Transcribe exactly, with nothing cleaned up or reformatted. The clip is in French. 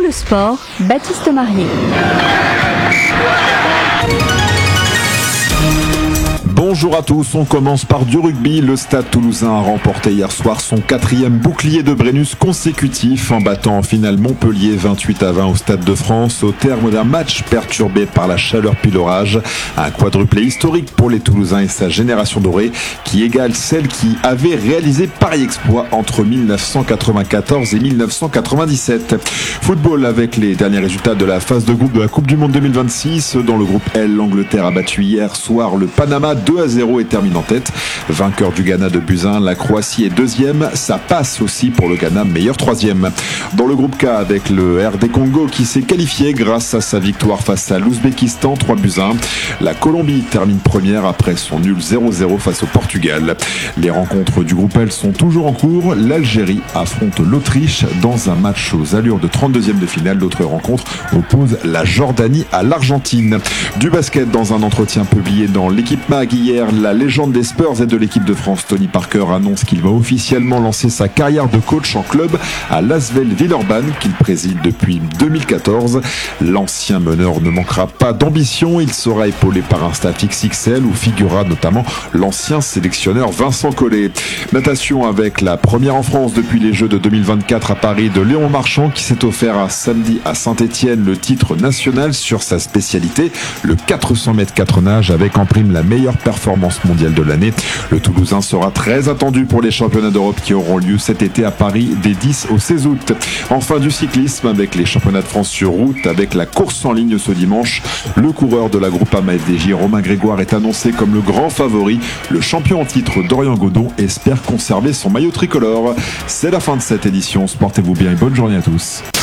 le sport, Baptiste Marier. Bonjour à tous, on commence par du rugby. Le Stade Toulousain a remporté hier soir son quatrième bouclier de Brennus consécutif en battant en finale Montpellier vingt-huit à vingt au Stade de France au terme d'un match perturbé par la chaleur puis l'orage. Un quadruplé historique pour les Toulousains et sa génération dorée qui égale celle qui avait réalisé pareil exploit entre mille neuf cent quatre-vingt-quatorze et mille neuf cent quatre-vingt-dix-sept. Football avec les derniers résultats de la phase de groupe de la Coupe du Monde deux mille vingt-six. Dans le groupe L, l'Angleterre a battu hier soir le Panama deux à zéro et termine en tête. Vainqueur du Ghana de Buzyn, la Croatie est deuxième. Ça passe aussi pour le Ghana, meilleur troisième. Dans le groupe K, avec le R D Congo qui s'est qualifié grâce à sa victoire face à l'Ouzbékistan, trois buts à un. La Colombie termine première après son nul zéro zéro face au Portugal. Les rencontres du groupe L sont toujours en cours. L'Algérie affronte l'Autriche dans un match aux allures de trente-deuxième de finale. L'autre rencontre oppose la Jordanie à l'Argentine. Du basket dans un entretien publié dans l'équipe Mag hier, la légende des Spurs et de l'équipe de France, Tony Parker, annonce qu'il va officiellement lancer sa carrière de coach en club à l'Asvel Villeurbanne qu'il préside depuis deux mille quatorze. L'ancien meneur ne manquera pas d'ambition. Il sera épaulé par un staff X X L où figurera notamment l'ancien sélectionneur Vincent Collet. Natation avec la première en France depuis les Jeux de deux mille vingt-quatre à Paris de Léon Marchand qui s'est offert à samedi à Saint-Étienne le titre national sur sa spécialité, le quatre cents mètres quatre nages avec en prime la meilleure performance mondiale de l'année. Le Toulousain sera très attendu pour les championnats d'Europe qui auront lieu cet été à Paris des dix au seize août. Enfin du cyclisme avec les championnats de France sur route avec la course en ligne ce dimanche. Le coureur de la Groupama F D J, Romain Grégoire, est annoncé comme le grand favori. Le champion en titre Dorian Godon espère conserver son maillot tricolore. C'est la fin de cette édition. Portez-vous bien et bonne journée à tous.